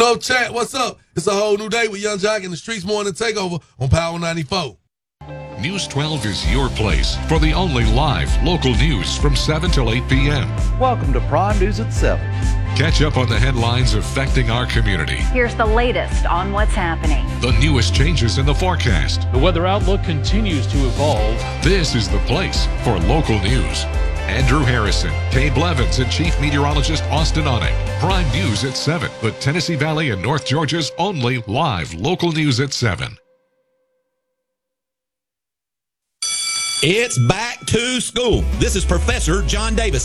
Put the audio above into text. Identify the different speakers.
Speaker 1: No chat, what's up? It's a whole new day with Young Jock and the Streets Morning Takeover on Power 94.
Speaker 2: News 12 is your place for the only live local news from 7 till 8 p.m.
Speaker 3: Welcome to Prime News at 7.
Speaker 2: Catch up on the headlines affecting our community.
Speaker 4: Here's the latest on what's happening.
Speaker 2: The newest changes in the forecast.
Speaker 5: The weather outlook continues to evolve.
Speaker 2: This is the place for local news. Andrew Harrison, Kay Blevins, and Chief Meteorologist Austin Onek. Prime News at 7, but Tennessee Valley and North Georgia's only live local news at 7.
Speaker 6: It's back to school. This is Professor John Davis.